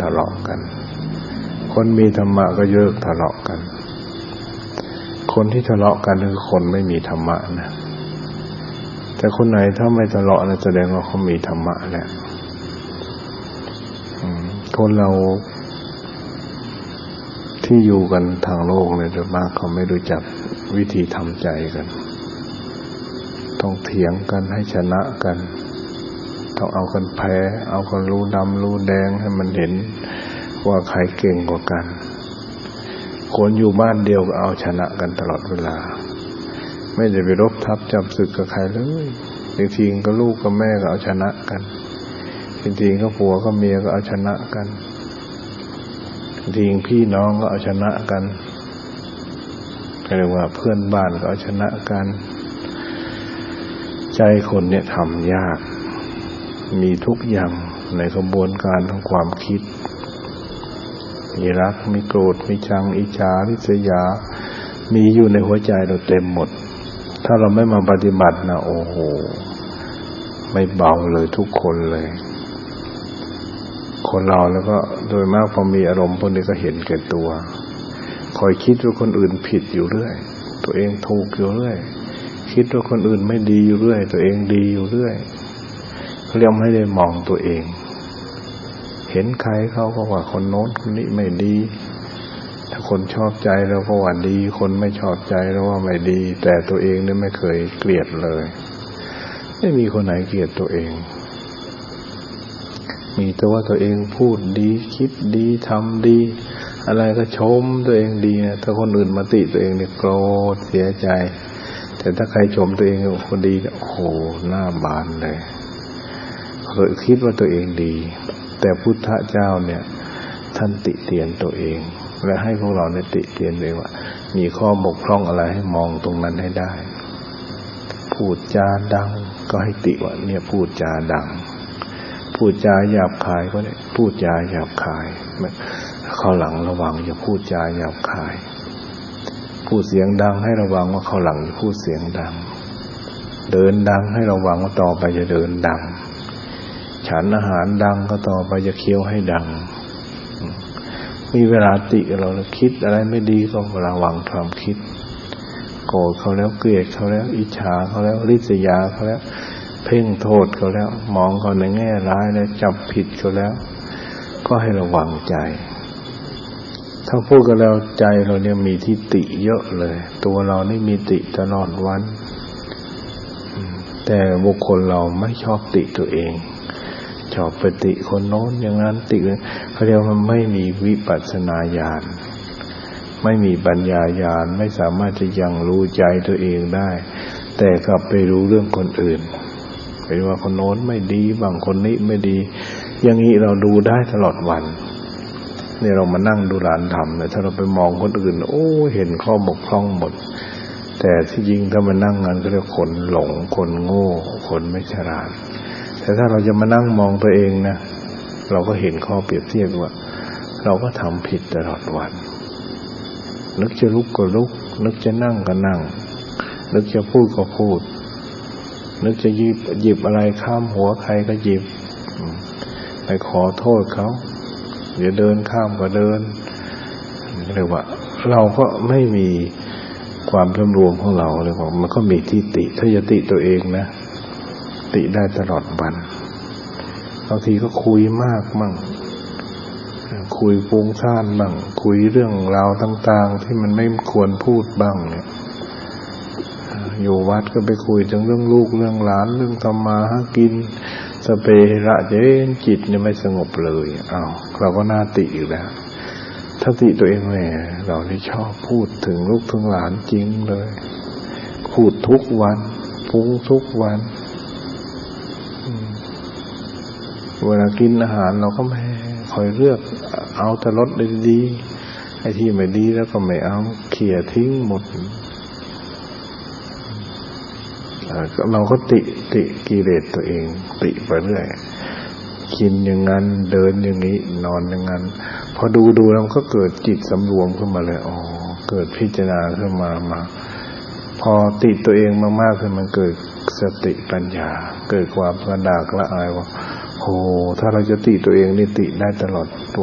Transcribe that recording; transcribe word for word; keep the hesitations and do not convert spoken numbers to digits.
ะเลาะกันคนมีธรรมะก็เลิกทะเลาะกันคนที่ทะเลาะกันคือคนไม่มีธรรมะนะแต่คนไหนถ้าไม่ทะเลาะนะแสดงว่าเขามีธรรมะแหละคนเราที่อยู่กันทางโลกเนี่ยโดยมากเขาไม่รู้จักวิธีทำใจกันต้องเถียงกันให้ชนะกันต้องเอากันแพ้เอากันรู้ดำรู้แดงให้มันเห็นว่าใครเก่งกว่ากันคนอยู่บ้านเดียวก็เอาชนะกันตลอดเวลาไม่ได้ไปรบทับจับศึกกับใครเลยจริงๆก็ลูกกับแม่ก็เอาชนะกันจริงๆก็ผัวก็เมียก็เอาชนะกันจริงพี่น้องก็เอาชนะกันเรียกว่าเพื่อนบ้านก็เอาชนะกันใจคนเนี่ยทำยากมีทุกอย่างในกระบวนการของความคิดมีรักมีโกรธมีชังอิจฉาริษยามีอยู่ในหัวใจเราเต็มหมดถ้าเราไม่มาปฏิบัตินะโอ้โหไม่เบาเลยทุกคนเลยคนเราแล้วก็โดยมากพอมีอารมณ์พวกนี้ก็เห็นแก่ตัวคอยคิดว่าคนอื่นผิดอยู่เรื่อยตัวเองถูกอยู่เรื่อยคิดว่าคนอื่นไม่ดีอยู่เรื่อยตัวเองดีอยู่เรื่อยเขาเรียกไม่ได้มองตัวเองเห็นใครเขาก็ว่าคนโน้นคนนี้ไม่ดีถ้าคนชอบใจเราก็ว่าดีคนไม่ชอบใจเราว่าไม่ดีแต่ตัวเองนี่ไม่เคยเกลียดเลยไม่มีคนไหนเกลียดตัวเองมีแต่ว่าตัวเองพูดดีคิดดีทำดีอะไรก็ชมตัวเองดีนะถ้าคนอื่นมาติตัวเองเนี่ยโกรธเสียใจแต่ถ้าใครชมตัวเองคนดีโอ้โหหน้าบานเลยเคยคิดว่าตัวเองดีแต่พุทธเจ้าเนี่ยท่านติเตียนตัวเองและให้พวกเราเนี่ยติเตียนเลยว่ามีข้อบกพร่องอะไรให้มองตรงนั้นให้ได้พูดจาดังก็ให้ติว่าเนี่ยพูดจาดังพูดจาหยาบคายก็เนี่ยพูดจาหยาบคายเข้าหลังระวังอย่าพูดจาหยาบคายพูดเสียงดังให้ระวังว่าเข้าหลังอย่าพูดเสียงดังเดินดังให้ระวังว่าต่อไปจะเดินดังฉันอาหารดังก็ต่อไปจะเคี้ยวให้ดังมีเวลาติเราแล้วคิดอะไรไม่ดีก็ระวังความคิดโกรธเขาแล้วเกลียดเขาแล้วอิจฉาเขาแล้วริษยาเขาแล้วเพ่งโทษเขาแล้วมองเขาในแง่ร้ายแล้วจับผิดเขาแล้วก็ให้ระวังใจถ้าพูดกันแล้วใจเราเนี่ยมีทิฏฐิเยอะเลยตัวเรานี่มีติตลอดวันแต่บุคคลเราไม่ชอบติตัวเองชอบไปติคนโน้นอย่างนั้นติเขาเรียกว่าไม่มีวิปัสสนาญาณไม่มีปัญญาญาณไม่สามารถจะยังรู้ใจตัวเองได้แต่กลับไปรู้เรื่องคนอื่นไปว่าคนโน้นไม่ดีบางคนนี้ไม่ดีอย่างนี้เราดูได้ตลอดวันเนี่ยเรามานั่งดูหลานทำเนี่ยถ้าเราไปมองคนอื่นโอ้เห็นข้อบกพร่องหมดแต่ที่จริงถ้ามานั่งงานก็เรียกคนหลงคนโง่คนไม่ฉลาดแต่ถ้าเราจะมานั่งมองตัวเองนะเราก็เห็นข้อเปรียบเทียบว่าเราก็ทำผิดตลอดวันนึกจะลุกก็ลุกนึกจะนั่งก็นั่งนึกจะพูดก็พูดนึกจะหยิบหยิบอะไรข้ามหัวใครก็หยิบไปขอโทษเขาเดี๋ยวเดินข้ามก็เดินเรียกว่าเราก็ไม่มีความสำรวมของเราเลยว่ามันก็มีทิฏฐิถ้าจะติตัวเองนะติได้ตลอดวันบางทีก็คุยมากมั่งคุยฟุ้งซ่านบ้างคุยเรื่องราวต่างๆที่มันไม่ควรพูดบ้างเนี่ยอยู่วัดก็ไปคุยถึงเรื่องลูกเรื่องหลานเรื่องทำมาหากินสเประเจนจิตเนี่ยไม่สงบเลยอ้าวเราก็น่าติอยู่แล้วถ้าติตัวเองแหมเรานี่ชอบพูดถึงลูกถึงหลานจริงเลยพูดทุกวันฟุ้งทุกวันเวลากินอาหารเราก็ไม่คอยเลือกเอาแต่รสดีๆไอ้ที่ไม่ดีแล้วก็ไม่เอาเขี่ยทิ้งหมดเราก็ติติกิเลสตัวเองติไปเรื่อยกินอย่างนั้นเดินอย่างนี้นอนอย่างนั้นพอดูดูแล้วก็เกิดจิตสำรวมขึ้นมาเลยอ๋อเกิดพิจารณาขึ้นมามาพอติตัวเองมากๆขึ้นมันเกิดสติปัญญาเกิดความกระดากละอายว่าโอ้ถ้าเราจะติตัวเองนี่ติได้ตลอด